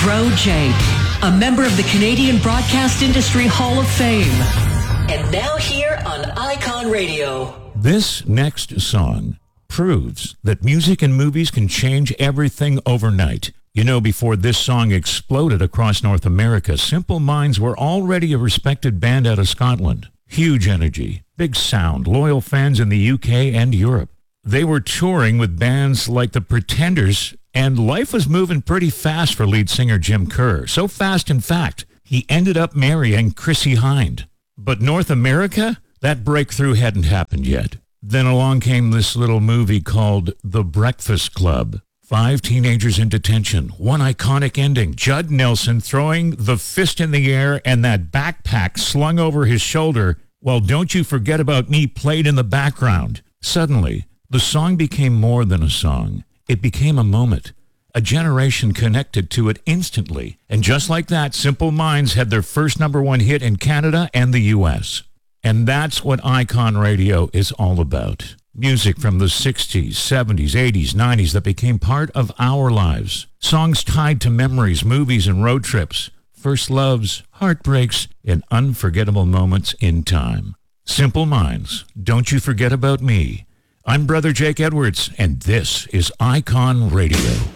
Bro Jake, a member of the Canadian Broadcast Industry Hall of Fame. And now here on Icon Radio. This next song proves that music and movies can change everything overnight. You know, before this song exploded across North America, Simple Minds were already a respected band out of Scotland. Huge energy, big sound, loyal fans in the UK and Europe. They were touring with bands like The Pretenders, and life was moving pretty fast for lead singer Jim Kerr. So fast, in fact, he ended up marrying Chrissie Hynde. But North America, that breakthrough hadn't happened yet. Then along came this little movie called The Breakfast Club. 5 teenagers in detention, one iconic ending, Judd Nelson throwing the fist in the air and that backpack slung over his shoulder while Don't You Forget About Me played in the background. Suddenly, the song became more than a song. It became a moment. A generation connected to it instantly. And just like that, Simple Minds had their first #1 hit in Canada and the U.S. And that's what Icon Radio is all about. Music from the 60s, 70s, 80s, 90s that became part of our lives. Songs tied to memories, movies, and road trips. First loves, heartbreaks, and unforgettable moments in time. Simple Minds, Don't You Forget About Me. I'm Brother Jake Edwards, and this is Icon Radio.